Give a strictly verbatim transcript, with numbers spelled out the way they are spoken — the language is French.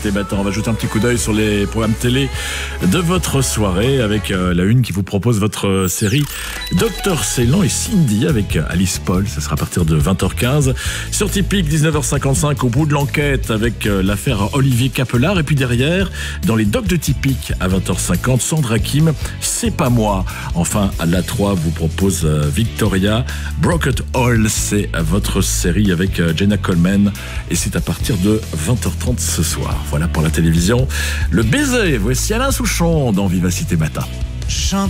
Vivacité Matin. On va jeter un petit coup d'œil sur les programmes télé de votre soirée avec euh, la une qui vous propose votre euh, série Docteur Ceylan et Cindy avec euh, Alice Paul. Ça sera à partir de vingt heures quinze. Sur Typique, dix-neuf heures cinquante-cinq, au bout de l'enquête avec euh, l'affaire Olivier Capelard. Et puis derrière, dans les docs de Typique à vingt heures cinquante, Sandra Kim, C'est pas moi. Enfin, à la trois vous propose euh, Victoria. Broken Hall, c'est euh, votre série avec euh, Jenna Coleman. Et c'est à partir de vingt heures trente ce soir. Voilà pour la télévision. Le baiser, voici Alain Souchon dans Vivacité Matin. Chante